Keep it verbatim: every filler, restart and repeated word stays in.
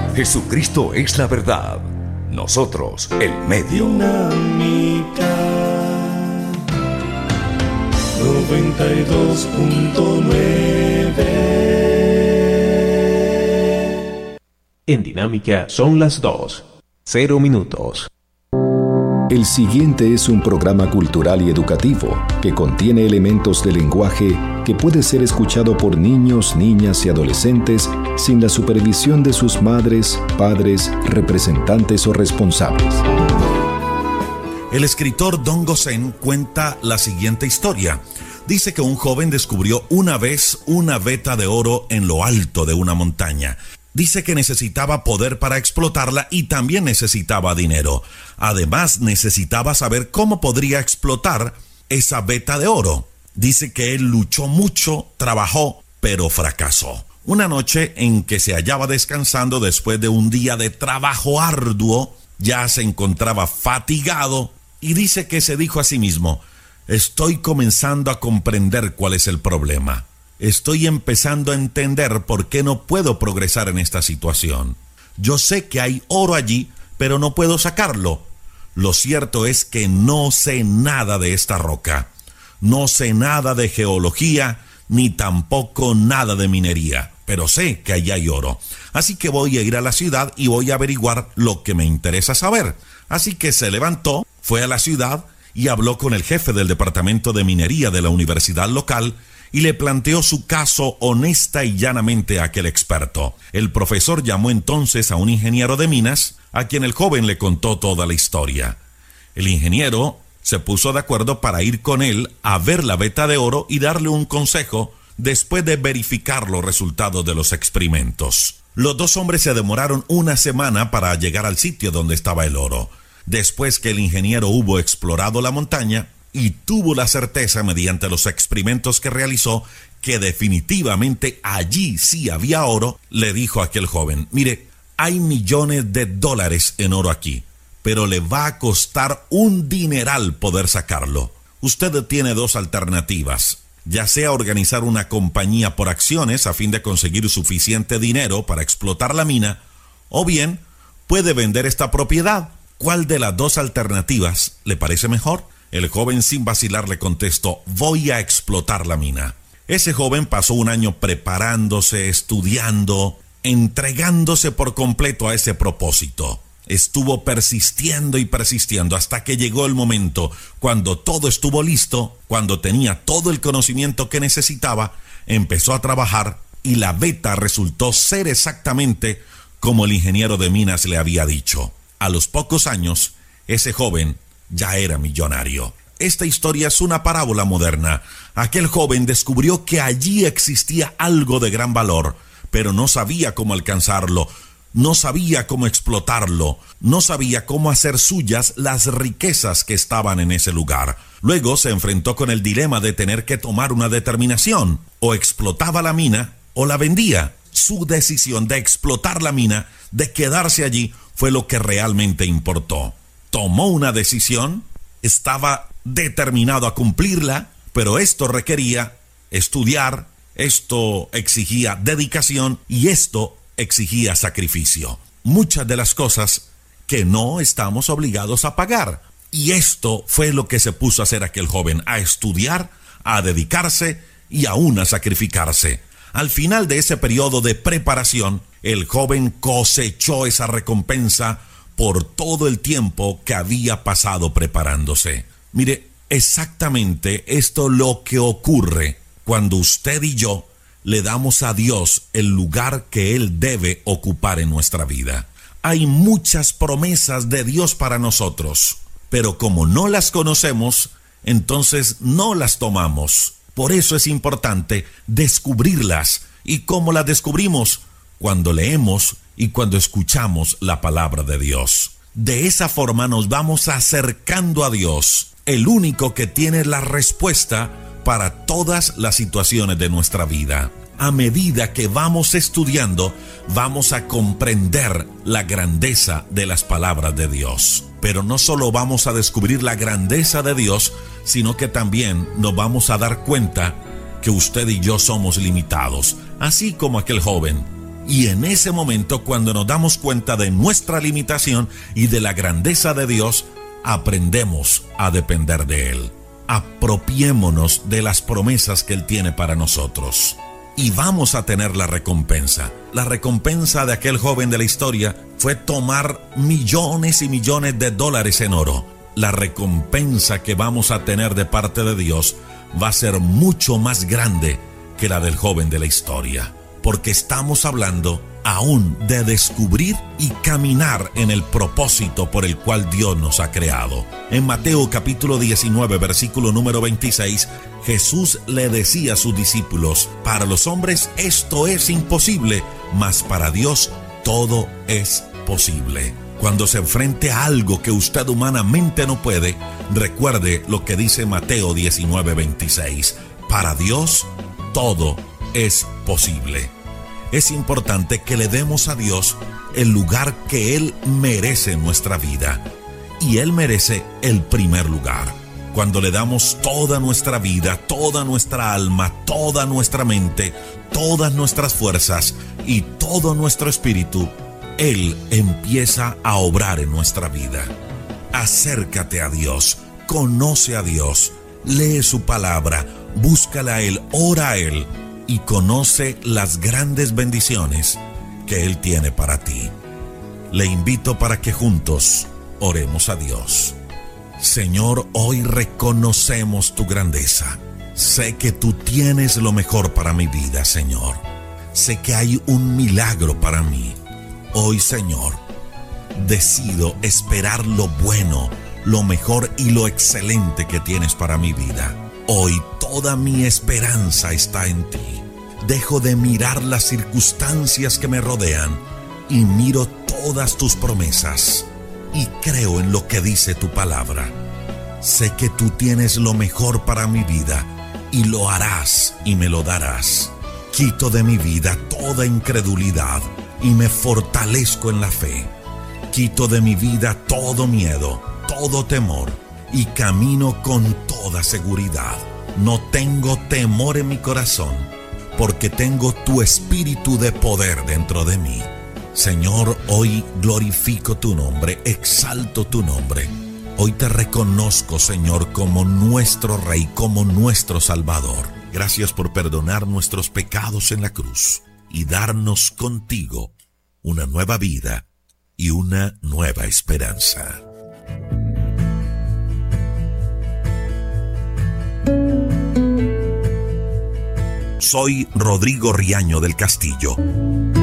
Jesucristo es la verdad, nosotros el medio. Dinámica noventa y dos punto nueve. En Dinámica son las dos, cero minutos. El siguiente es un programa cultural y educativo que contiene elementos de lenguaje que puede ser escuchado por niños, niñas y adolescentes sin la supervisión de sus madres, padres, representantes o responsables. El escritor Don Gosen cuenta la siguiente historia. Dice que un joven descubrió una vez una veta de oro en lo alto de una montaña. Dice que necesitaba poder para explotarla y también necesitaba dinero. Además, necesitaba saber cómo podría explotar esa veta de oro. Dice que él luchó mucho, trabajó, pero fracasó. Una noche en que se hallaba descansando después de un día de trabajo arduo, ya se encontraba fatigado y dice que se dijo a sí mismo: estoy comenzando a comprender cuál es el problema. Estoy empezando a entender por qué no puedo progresar en esta situación. Yo sé que hay oro allí, pero no puedo sacarlo. Lo cierto es que no sé nada de esta roca. No sé nada de geología, ni tampoco nada de minería, pero sé que allí hay oro. Así que voy a ir a la ciudad y voy a averiguar lo que me interesa saber. Así que se levantó, fue a la ciudad y habló con el jefe del departamento de minería de la universidad local y le planteó su caso honesta y llanamente a aquel experto. El profesor llamó entonces a un ingeniero de minas, a quien el joven le contó toda la historia. El ingeniero se puso de acuerdo para ir con él a ver la veta de oro y darle un consejo después de verificar los resultados de los experimentos. Los dos hombres se demoraron una semana para llegar al sitio donde estaba el oro. Después que el ingeniero hubo explorado la montaña y tuvo la certeza mediante los experimentos que realizó que definitivamente allí sí había oro, le dijo a aquel joven: mire, hay millones de dólares en oro aquí, pero le va a costar un dineral poder sacarlo. Usted tiene dos alternativas, ya sea organizar una compañía por acciones a fin de conseguir suficiente dinero para explotar la mina, o bien puede vender esta propiedad. ¿Cuál de las dos alternativas le parece mejor? El joven sin vacilar le contestó: voy a explotar la mina. Ese joven pasó un año preparándose, estudiando, entregándose por completo a ese propósito. Estuvo persistiendo y persistiendo hasta que llegó el momento cuando todo estuvo listo, cuando tenía todo el conocimiento que necesitaba, empezó a trabajar y la veta resultó ser exactamente como el ingeniero de minas le había dicho. A los pocos años, ese joven ya era millonario. Esta historia es una parábola moderna. Aquel joven descubrió que allí existía algo de gran valor, pero no sabía cómo alcanzarlo, no sabía cómo explotarlo, no sabía cómo hacer suyas las riquezas que estaban en ese lugar. Luego se enfrentó con el dilema de tener que tomar una determinación: o explotaba la mina o la vendía. Su decisión de explotar la mina, de quedarse allí, fue lo que realmente importó. Tomó una decisión, estaba determinado a cumplirla, pero esto requería estudiar, esto exigía dedicación y esto exigía sacrificio. Muchas de las cosas que no estamos obligados a pagar. Y esto fue lo que se puso a hacer aquel joven: a estudiar, a dedicarse y aún a sacrificarse. Al final de ese periodo de preparación, el joven cosechó esa recompensa por todo el tiempo que había pasado preparándose. Mire, exactamente esto es lo que ocurre cuando usted y yo le damos a Dios el lugar que Él debe ocupar en nuestra vida. Hay muchas promesas de Dios para nosotros, pero como no las conocemos, entonces no las tomamos. Por eso es importante descubrirlas. ¿Y cómo las descubrimos? Cuando leemos y cuando escuchamos la palabra de Dios. De esa forma nos vamos acercando a Dios, el único que tiene la respuesta para todas las situaciones de nuestra vida. A medida que vamos estudiando, vamos a comprender la grandeza de las palabras de Dios. Pero no solo vamos a descubrir la grandeza de Dios, sino que también nos vamos a dar cuenta que usted y yo somos limitados, así como aquel joven. Y en ese momento, cuando nos damos cuenta de nuestra limitación y de la grandeza de Dios, aprendemos a depender de Él. Apropiémonos de las promesas que Él tiene para nosotros. Y vamos a tener la recompensa. La recompensa de aquel joven de la historia fue tomar millones y millones de dólares en oro. La recompensa que vamos a tener de parte de Dios va a ser mucho más grande que la del joven de la historia. Porque estamos hablando aún de descubrir y caminar en el propósito por el cual Dios nos ha creado. En Mateo capítulo diecinueve, versículo número veintiséis, Jesús le decía a sus discípulos: para los hombres esto es imposible, mas para Dios todo es posible. Cuando se enfrente a algo que usted humanamente no puede, recuerde lo que dice Mateo diecinueve, veintiséis. Para Dios todo es posible. Es importante que le demos a Dios el lugar que Él merece en nuestra vida. Y Él merece el primer lugar. Cuando le damos toda nuestra vida, toda nuestra alma, toda nuestra mente, todas nuestras fuerzas y todo nuestro espíritu, Él empieza a obrar en nuestra vida. Acércate a Dios, conoce a Dios, lee su palabra, búscala a Él, ora a Él y conoce las grandes bendiciones que Él tiene para ti. Le invito para que juntos oremos a Dios. Señor, hoy reconocemos tu grandeza. Sé que tú tienes lo mejor para mi vida, Señor. Sé que hay un milagro para mí. Hoy, Señor, decido esperar lo bueno, lo mejor y lo excelente que tienes para mi vida. Hoy toda mi esperanza está en ti. Dejo de mirar las circunstancias que me rodean y miro todas tus promesas y creo en lo que dice tu palabra. Sé que tú tienes lo mejor para mi vida y lo harás y me lo darás. Quito de mi vida toda incredulidad y me fortalezco en la fe. Quito de mi vida todo miedo, todo temor y camino con toda seguridad. No tengo temor en mi corazón, porque tengo tu espíritu de poder dentro de mí. Señor, hoy glorifico tu nombre, exalto tu nombre. Hoy te reconozco, Señor, como nuestro Rey, como nuestro Salvador. Gracias por perdonar nuestros pecados en la cruz y darnos contigo una nueva vida y una nueva esperanza. Soy Rodrigo Riaño del Castillo.